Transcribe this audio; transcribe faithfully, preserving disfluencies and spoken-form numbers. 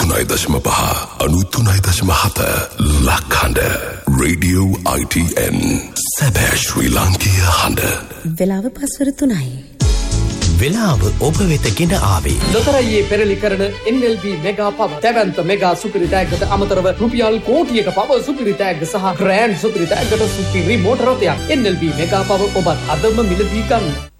අනූතුනයි දශම පහ අනූතුනයි දශම හත ලක්හඬ රේඩියෝ I T N සැබෑ ශ්‍රී ලාංකීය හඬ. වෙලාව පස්වර තුනයි. වෙලාව ඔබ වෙත ගෙන ආවේ ලොතරැයියේ පෙරලි කරන N L B මෙගා පව දැවැන්ත මෙගා සුපිරි ටැග්ගට අමතරව රුපියල් කෝටියක පව සුපිරි ටැග්ග සහ ග්‍රෑන්ඩ් සුපිරි ටැග්ගට සුපිරි රිමෝට් රථයක්. N L B මෙගා පව ඔබත් අදම මිලදී ගන්න.